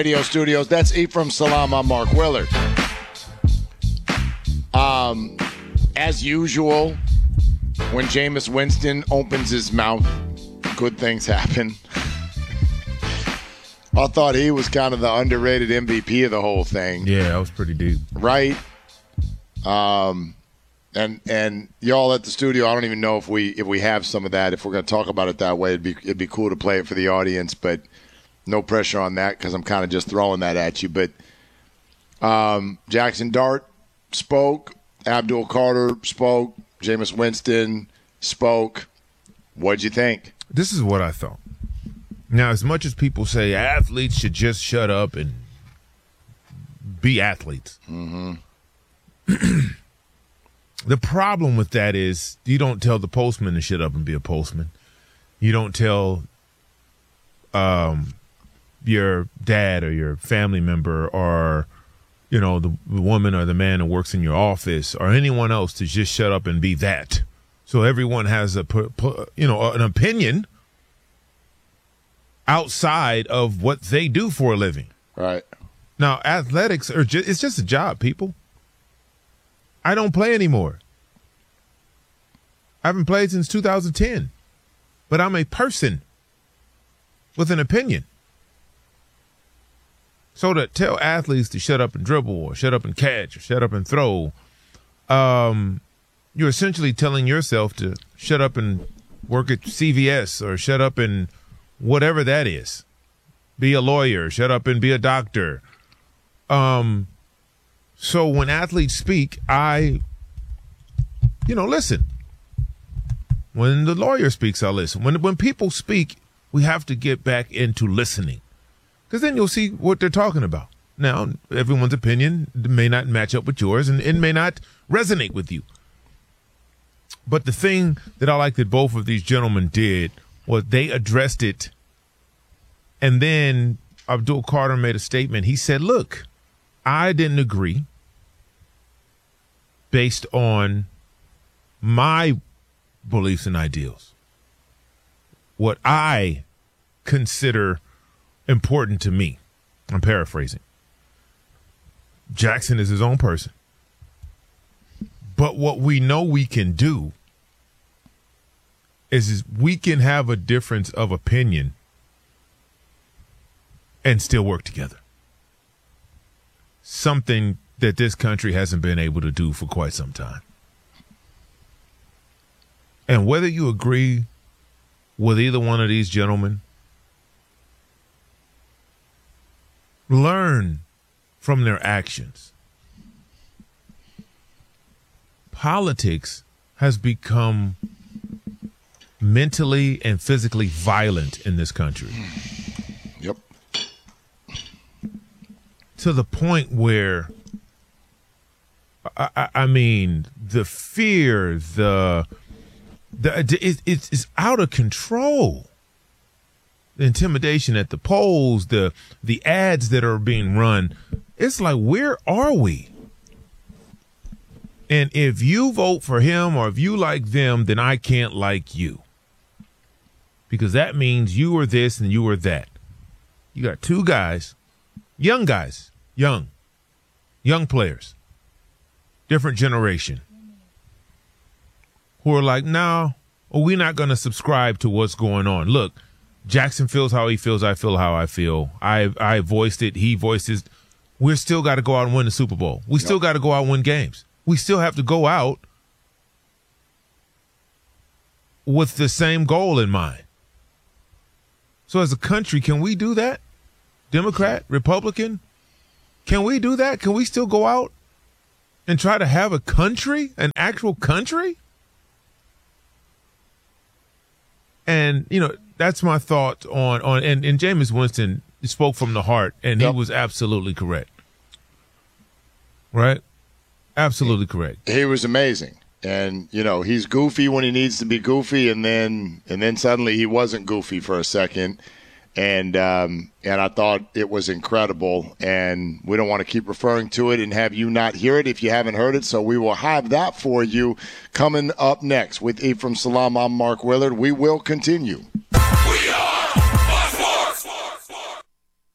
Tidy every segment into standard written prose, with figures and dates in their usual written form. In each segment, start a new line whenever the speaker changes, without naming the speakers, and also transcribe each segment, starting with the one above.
Radio Studios. That's Ephraim Salaam. I'm Mark Willard. As usual, when Jameis Winston opens his mouth, good things happen. I thought he was kind of the underrated MVP of the whole thing.
Yeah, that was pretty deep.
Right? And y'all at the studio, I don't even know if we have some of that. If we're going to talk about it that way, it'd be cool to play it for the audience, but no pressure on that because I'm kind of just throwing that at you. But Jackson Dart spoke. Abdul Carter spoke. Jameis Winston spoke. What'd you think?
This is what I thought. Now, as much as people say athletes should just shut up and be athletes, the problem with that is you don't tell the postman to shut up and be a postman. You don't tell your dad or your family member or the woman or the man who works in your office or anyone else to just shut up and be that. So everyone has an opinion outside of what they do for a living.
Right.
Now, athletics it's just a job, people. I don't play anymore. I haven't played since 2010. But I'm a person with an opinion. So to tell athletes to shut up and dribble or shut up and catch or shut up and throw, you're essentially telling yourself to shut up and work at CVS or shut up and whatever that is. Be a lawyer, shut up and be a doctor. So when athletes speak, listen. When the lawyer speaks, I'll listen. When people speak, we have to get back into listening. Because then you'll see what they're talking about. Now, everyone's opinion may not match up with yours, and it may not resonate with you. But the thing that I like that both of these gentlemen did was they addressed it. And then Abdul Carter made a statement. He said, look, I didn't agree based on my beliefs and ideals. What I consider important to me. I'm paraphrasing. Jackson is his own person. But what we know we can do is we can have a difference of opinion and still work together. Something that this country hasn't been able to do for quite some time. And whether you agree with either one of these gentlemen, learn from their actions. Politics has become mentally and physically violent in this country.
Yep.
To the point where, I mean, the fear, it's out of control. The intimidation at the polls, the ads that are being run. It's like, where are we? And if you vote for him or if you like them, then I can't like you. Because that means you are this and you are that. You got two guys, young players, different generation, who are like, no, we're not going to subscribe to what's going on. Look, Jackson feels how he feels. I feel how I feel. I voiced it. He voiced his. We still got to go out and win the Super Bowl. We still got to go out and win games. We still have to go out with the same goal in mind. So as a country, can we do that? Democrat, Republican, can we do that? Can we still go out and try to have a country, an actual country? And, that's my thought on and Jameis Winston spoke from the heart, and he was absolutely correct. Right? Absolutely correct.
He was amazing. And, he's goofy when he needs to be goofy, and then suddenly he wasn't goofy for a second. And I thought it was incredible, and we don't want to keep referring to it and have you not hear it if you haven't heard it, so we will have that for you coming up next. With Ephraim Salaam, I'm Mark Willard. We will continue.
We are Fox Sports.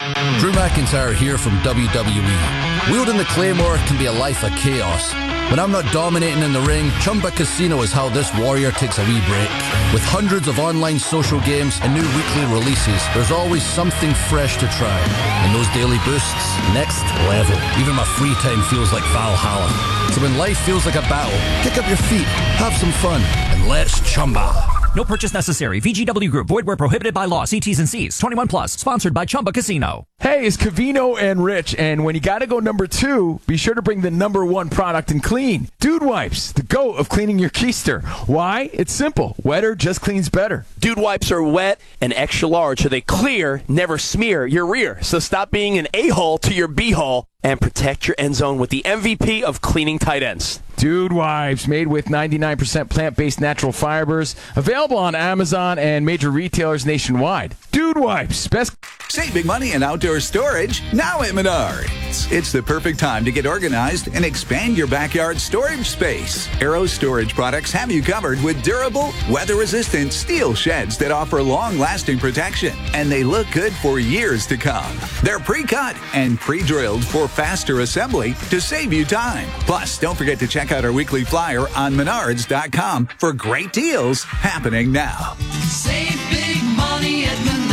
Drew McIntyre here from WWE. Wielding the Claymore can be a life of chaos. When I'm not dominating in the ring, Chumba Casino is how this warrior takes a wee break. With hundreds of online social games and new weekly releases, there's always something fresh to try. And those daily boosts, next level. Even my free time feels like Valhalla. So when life feels like a battle, kick up your feet, have some fun, and let's Chumba.
No purchase necessary. VGW Group. Void where prohibited by law. See T's and C's. 21 plus. Sponsored by Chumba Casino.
Hey, it's Covino and Rich, and when you got to go number 2, be sure to bring the number 1 product in clean. Dude Wipes, the GOAT of cleaning your keister. Why? It's simple. Wetter just cleans better.
Dude Wipes are wet and extra large, so they clear, never smear your rear. So stop being an a-hole to your b-hole and protect your end zone with the MVP of cleaning tight ends.
Dude Wipes, made with 99% plant-based natural fibers. Available on Amazon and major retailers nationwide. Dude Wipes, best.
Save big money in outdoor storage now at Menards. It's the perfect time to get organized and expand your backyard storage space. Arrow Storage products have you covered with durable, weather-resistant steel sheds that offer long-lasting protection, and they look good for years to come. They're pre-cut and pre-drilled for faster assembly to save you time. Plus, don't forget to check out our weekly flyer on Menards.com for great deals happening now.
Save big money at Menards.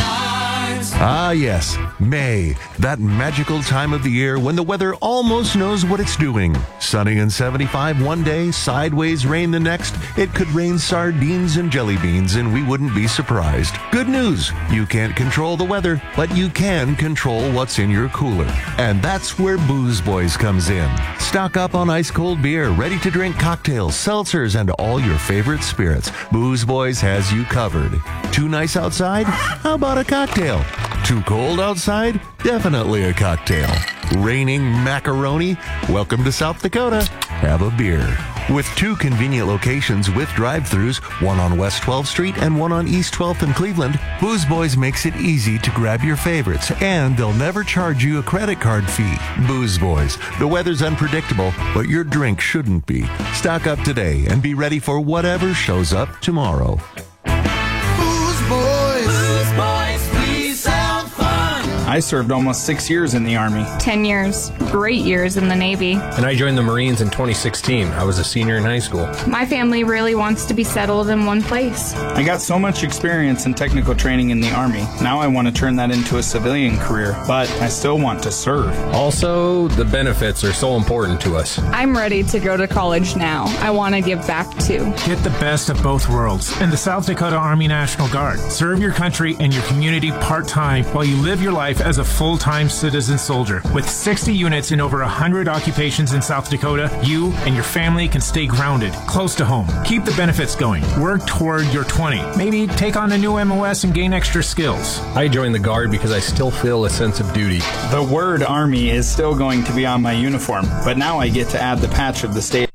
Ah, yes, May, that magical time of the year when the weather almost knows what it's doing. Sunny and 75 one day, sideways rain the next. It could rain sardines and jelly beans, and we wouldn't be surprised. Good news, you can't control the weather, but you can control what's in your cooler. And that's where Booze Boys comes in. Stock up on ice-cold beer, ready-to-drink cocktails, seltzers, and all your favorite spirits. Booze Boys has you covered. Too nice outside? How about a cocktail? Too cold outside? Definitely a cocktail. Raining macaroni? Welcome to South Dakota. Have a beer. With 2 convenient locations with drive-thrus, one on West 12th Street and one on East 12th in Cleveland, Booze Boys makes it easy to grab your favorites, and they'll never charge you a credit card fee. Booze Boys. The weather's unpredictable, but your drink shouldn't be. Stock up today and be ready for whatever shows up tomorrow.
Booze Boys. Booze Boys, please sound fun.
I served almost 6 years in the Army.
10 years. Great years in the Navy.
And I joined the Marines in 2016. I was a senior in high school.
My family really wants to be settled in one place.
I got so much experience and technical training in the Army. Now I want to turn that into a civilian career, but I still want to serve.
Also, the benefits are so important to us.
I'm ready to go to college now. I want to give back too.
Get the best of both worlds in the South Dakota Army National Guard. Serve your country and your community part-time while you live your life as a full-time citizen soldier. With 60 units in over 100 occupations in South Dakota, you and your family can stay grounded, close to home. Keep the benefits going. Work toward your 20. Maybe take on a new MOS and gain extra skills.
I joined the Guard because I still feel a sense of duty.
The word Army is still going to be on my uniform, but now I get to add the patch of the state.